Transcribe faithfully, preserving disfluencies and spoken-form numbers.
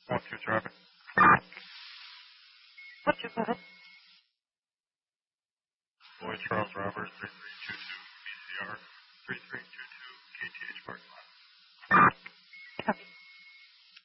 One two traffic. What's your code? Boy Charles Roberts, three three two two B C R, three three two two.